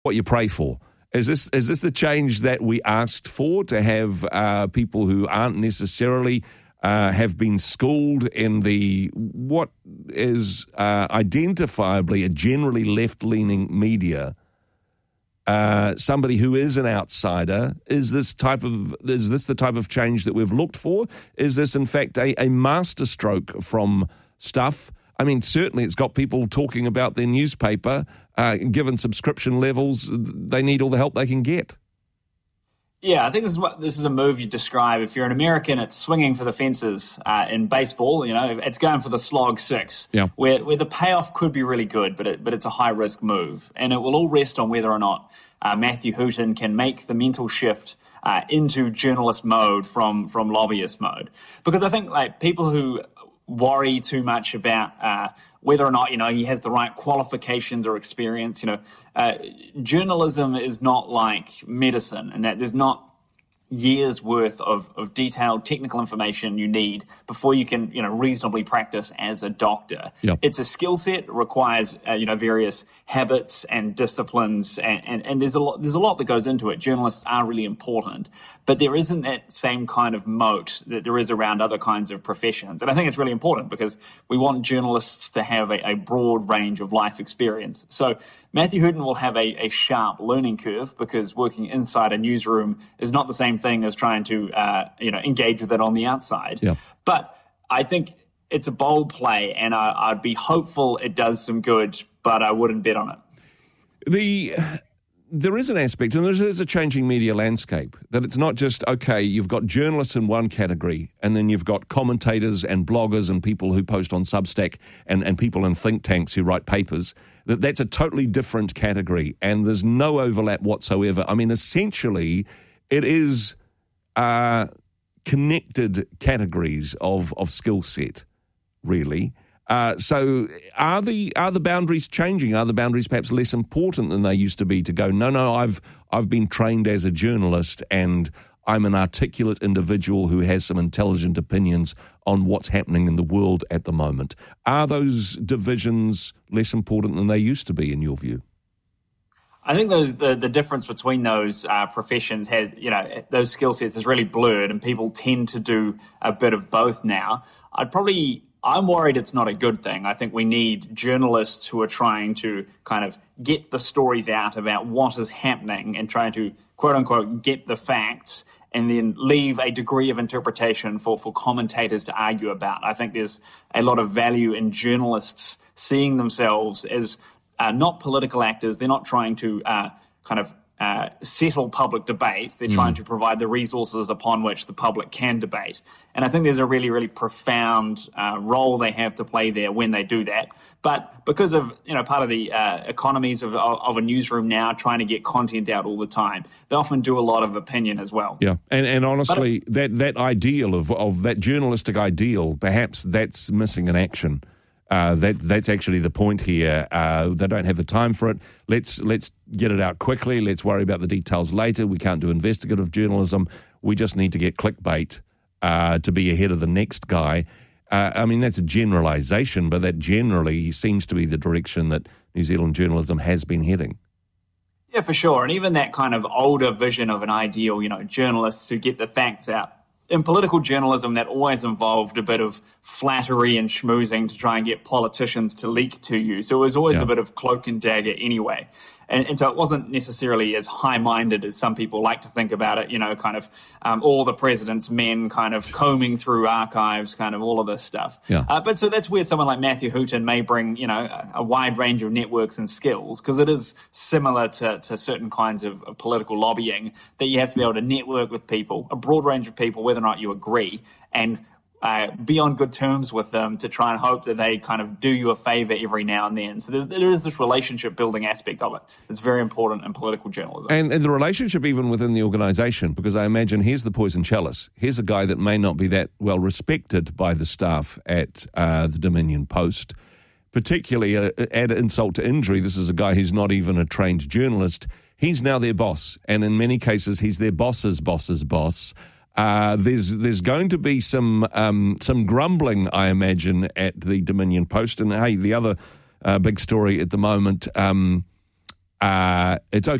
what you pray for. Is this the change that we asked for, to have people who aren't necessarily have been schooled in what is identifiably a generally left-leaning media? Somebody who is an outsider. Is this the type of change that we've looked for? Is this in fact a masterstroke from Stuff? I mean, certainly it's got people talking about their newspaper. Given subscription levels, they need all the help they can get. Yeah, I think this is a move you describe. If you're an American, it's swinging for the fences. In baseball, it's going for the slog six, where the payoff could be really good, but it's a high-risk move. And it will all rest on whether or not Matthew Hooton can make the mental shift into journalist mode from lobbyist mode. Because I think people who worry too much about whether or not he has the right qualifications or experience. Journalism is not like medicine, and that there's not years worth of detailed technical information you need before you can reasonably practice as a doctor. Yep. It's a skill set. It requires various habits and disciplines, and there's a lot that goes into it. Journalists are really important, but there isn't that same kind of moat that there is around other kinds of professions. And I think it's really important because we want journalists to have a broad range of life experience. So Matthew Hooton will have a sharp learning curve because working inside a newsroom is not the same thing as trying to engage with it on the outside. Yeah. But I think it's a bold play, and I'd be hopeful it does some good, but I wouldn't bet on it. There is an aspect, and there is a changing media landscape, that it's not just, okay, you've got journalists in one category, and then you've got commentators and bloggers and people who post on Substack and people in think tanks who write papers. That's a totally different category, and there's no overlap whatsoever. I mean, essentially, it is connected categories of skill set, really. So are the boundaries changing? Are the boundaries perhaps less important than they used to be, to go, no, I've been trained as a journalist and I'm an articulate individual who has some intelligent opinions on what's happening in the world at the moment? Are those divisions less important than they used to be, in your view? I think the difference between those professions has, those skill sets is really blurred, and people tend to do a bit of both now. I'm worried it's not a good thing. I think we need journalists who are trying to kind of get the stories out about what is happening and trying to, quote unquote, get the facts, and then leave a degree of interpretation for commentators to argue about. I think there's a lot of value in journalists seeing themselves as not political actors. They're not trying to settle public debates. They're trying to provide the resources upon which the public can debate. And I think there's a really, really profound role they have to play there when they do that. But because of, part of the economies of a newsroom now trying to get content out all the time, they often do a lot of opinion as well. Yeah, and honestly, that ideal of that journalistic ideal, perhaps that's missing in action. That's actually the point here. They don't have the time for it. Let's get it out quickly. Let's worry about the details later. We can't do investigative journalism. We just need to get clickbait to be ahead of the next guy. I mean, that's a generalisation, but that generally seems to be the direction that New Zealand journalism has been heading. Yeah, for sure. And even that kind of older vision of an ideal, journalists who get the facts out. In political journalism, that always involved a bit of flattery and schmoozing to try and get politicians to leak to you. So it was always a bit of cloak and dagger anyway. And so it wasn't necessarily as high-minded as some people like to think about it, all the president's men kind of combing through archives, kind of all of this stuff. Yeah. But so that's where someone like Matthew Hooton may bring, a wide range of networks and skills, because it is similar to certain kinds of political lobbying, that you have to be able to network with people, a broad range of people, whether or not you agree, and be on good terms with them to try and hope that they kind of do you a favor every now and then. So there is this relationship building aspect of it that's very important in political journalism. And the relationship even within the organisation, because I imagine here's the poison chalice. Here's a guy that may not be that well respected by the staff at the Dominion Post. Particularly, add insult to injury, this is a guy who's not even a trained journalist. He's now their boss, and in many cases he's their boss's boss's boss. There's going to be some grumbling, I imagine, at the Dominion Post. And hey, the other big story at the moment, it's okay